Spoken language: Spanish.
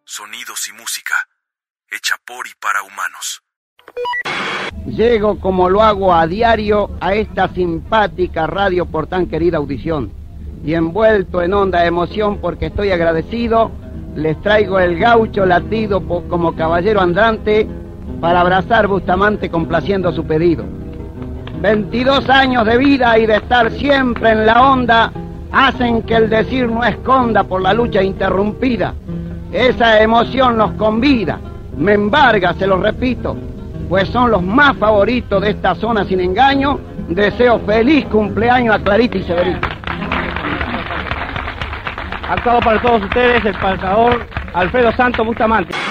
sonidos y música, hecha por y para humanos. Llego como lo hago a diario a esta simpática radio por tan querida audición, y envuelto en honda emoción porque estoy agradecido, les traigo el gaucho latido como caballero andante para abrazar Bustamante complaciendo su pedido. 22 años de vida y de estar siempre en la onda hacen que el decir no esconda por la lucha interrumpida. Esa emoción nos convida, me embarga, se lo repito, pues son los más favoritos de esta zona sin engaño. Deseo feliz cumpleaños a Clarita y Severito. Actuado para todos ustedes el pasador Alfredo Santos Bustamante.